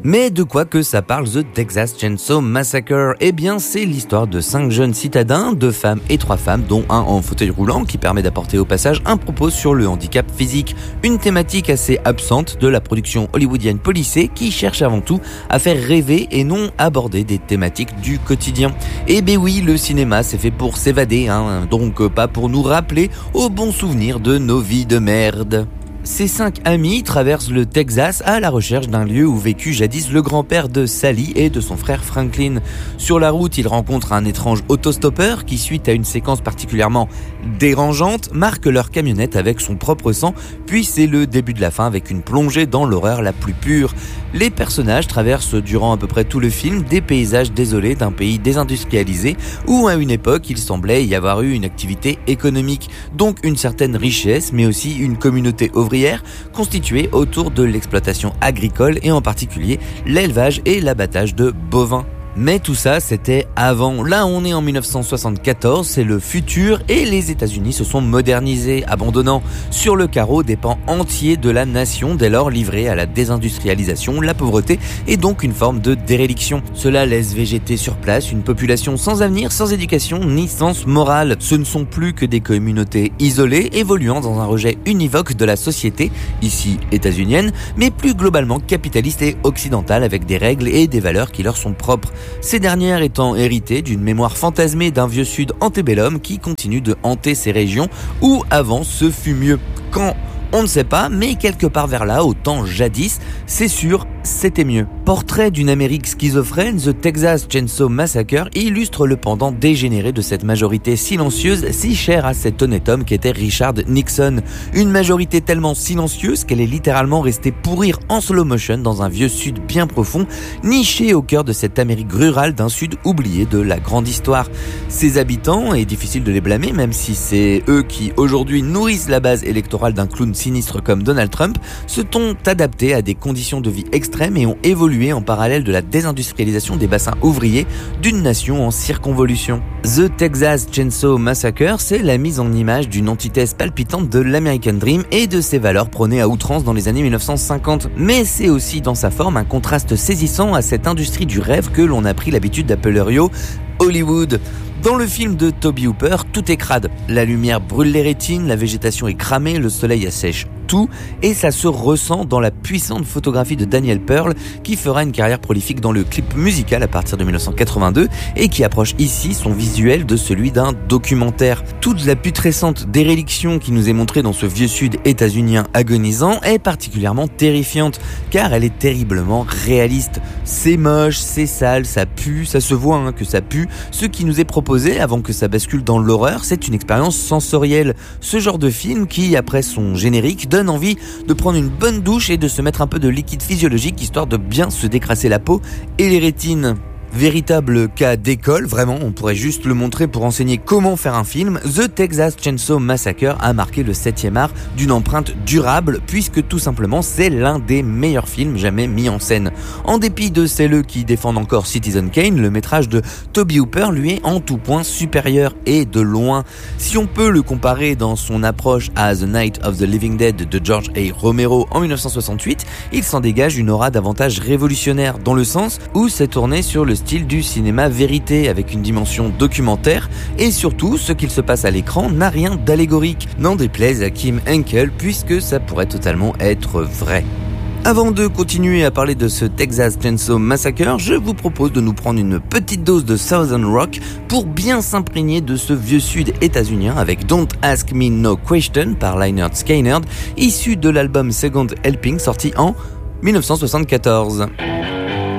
Mais de quoi que ça parle The Texas Chainsaw Massacre? Eh bien, c'est l'histoire de 5 jeunes citadins, 2 femmes et 3 femmes, dont un en fauteuil roulant qui permet d'apporter au passage un propos sur le handicap physique. Une thématique assez absente de la production hollywoodienne policée qui cherche avant tout à faire rêver et non aborder des thématiques du quotidien. Eh ben oui, le cinéma c'est fait pour s'évader, donc pas pour nous rappeler aux bons souvenirs de nos vies de merde. Ces 5 amis traversent le Texas à la recherche d'un lieu où vécut jadis le grand-père de Sally et de son frère Franklin. Sur la route, ils rencontrent un étrange autostoppeur qui, suite à une séquence particulièrement dérangeante, marque leur camionnette avec son propre sang, puis c'est le début de la fin avec une plongée dans l'horreur la plus pure. Les personnages traversent durant à peu près tout le film des paysages désolés d'un pays désindustrialisé où à une époque il semblait y avoir eu une activité économique, donc une certaine richesse mais aussi une communauté ouvrière constituée autour de l'exploitation agricole et en particulier l'élevage et l'abattage de bovins. Mais tout ça, c'était avant. Là, on est en 1974, c'est le futur et les États-Unis se sont modernisés, abandonnant sur le carreau des pans entiers de la nation, dès lors livrés à la désindustrialisation, la pauvreté et donc une forme de déréliction. Cela laisse végéter sur place une population sans avenir, sans éducation ni sens moral. Ce ne sont plus que des communautés isolées, évoluant dans un rejet univoque de la société, ici états-unienne, mais plus globalement capitaliste et occidentale avec des règles et des valeurs qui leur sont propres. Ces dernières étant héritées d'une mémoire fantasmée d'un vieux sud antébellum qui continue de hanter ces régions où avant ce fut mieux. Quand on ne sait pas, mais quelque part vers là, au temps jadis, c'est sûr, c'était mieux. Portrait d'une Amérique schizophrène, The Texas Chainsaw Massacre illustre le pendant dégénéré de cette majorité silencieuse si chère à cet honnête homme qu'était Richard Nixon. Une majorité tellement silencieuse qu'elle est littéralement restée pourrir en slow motion dans un vieux sud bien profond, niché au cœur de cette Amérique rurale d'un sud oublié de la grande histoire. Ses habitants, est difficile de les blâmer même si c'est eux qui aujourd'hui nourrissent la base électorale d'un clown sinistre comme Donald Trump, se sont adaptés à des conditions de vie extrêmes et ont évolué en parallèle de la désindustrialisation des bassins ouvriers d'une nation en circonvolution. The Texas Chainsaw Massacre, c'est la mise en image d'une antithèse palpitante de l'American Dream et de ses valeurs prônées à outrance dans les années 1950. Mais c'est aussi dans sa forme un contraste saisissant à cette industrie du rêve que l'on a pris l'habitude d'appeler Hollywood. Dans le film de Toby Hooper, tout est crade. La lumière brûle les rétines, la végétation est cramée, le soleil assèche tout, et ça se ressent dans la puissante photographie de Daniel Pearl, qui fera une carrière prolifique dans le clip musical à partir de 1982, et qui approche ici son visuel de celui d'un documentaire. Toute la putrescente déréliction qui nous est montrée dans ce vieux sud états-unien agonisant est particulièrement terrifiante, car elle est terriblement réaliste. C'est moche, c'est sale, ça pue, ça se voit que ça pue. Ce qui nous est proposé avant que ça bascule dans l'horreur, c'est une expérience sensorielle. Ce genre de film qui, après son générique, donne envie de prendre une bonne douche et de se mettre un peu de liquide physiologique histoire de bien se décrasser la peau et les rétines. Véritable cas d'école, vraiment, on pourrait juste le montrer pour enseigner comment faire un film. The Texas Chainsaw Massacre a marqué le 7e art d'une empreinte durable puisque tout simplement c'est l'un des meilleurs films jamais mis en scène. En dépit de celles qui défendent encore Citizen Kane, le métrage de Toby Hooper lui est en tout point supérieur et de loin. Si on peut le comparer dans son approche à The Night of the Living Dead de George A. Romero en 1968, il s'en dégage une aura davantage révolutionnaire dans le sens où c'est tourné sur le style du cinéma vérité avec une dimension documentaire et surtout ce qu'il se passe à l'écran n'a rien d'allégorique, n'en déplaise à Kim Henkel puisque ça pourrait totalement être vrai. Avant de continuer à parler de ce Texas Chainsaw Massacre, je vous propose de nous prendre une petite dose de Southern Rock pour bien s'imprégner de ce vieux sud états-unien avec Don't Ask Me No Question par Lynyrd Skynyrd, issu de l'album Second Helping sorti en 1974.